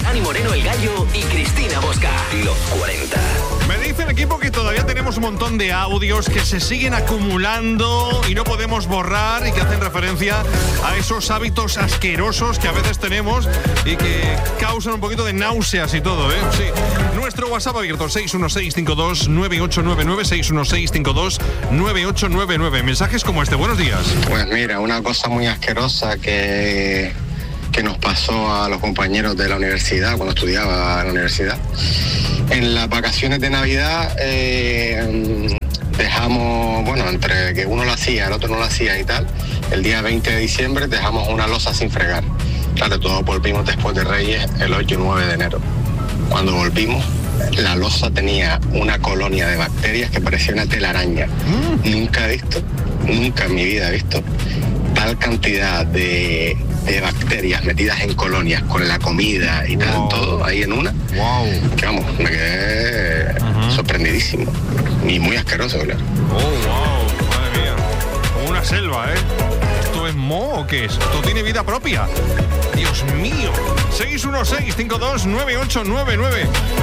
Dani Moreno, El Gallo y Cristina Bosca. Los 40. Me dice el equipo que todavía tenemos un montón de audios que se siguen acumulando y no podemos borrar y que hacen referencia a esos hábitos asquerosos que a veces tenemos y que causan un poquito de náuseas y todo, ¿eh? Sí. Nuestro WhatsApp abierto, 616-52-9899, 616-52-9899. Mensajes como este. Buenos días. Pues mira, una cosa muy asquerosa que nos pasó a los compañeros de la universidad, cuando estudiaba en la universidad. En las vacaciones de Navidad dejamos, bueno, entre que uno lo hacía, el otro no lo hacía y tal, el día 20 de diciembre dejamos una losa sin fregar. Claro, todos volvimos después de Reyes el 8 y 9 de enero. Cuando volvimos, la losa tenía una colonia de bacterias que parecía una telaraña. Nunca en mi vida he visto tal cantidad de bacterias metidas en colonias con la comida y tal, todo ahí en una. Que vamos, me quedé sorprendidísimo y muy asqueroso, claro. Madre mía, como una selva, ¿eh? ¿Esto es moho o qué es? ¿Esto tiene vida propia? Dios mío. 616-52-9899.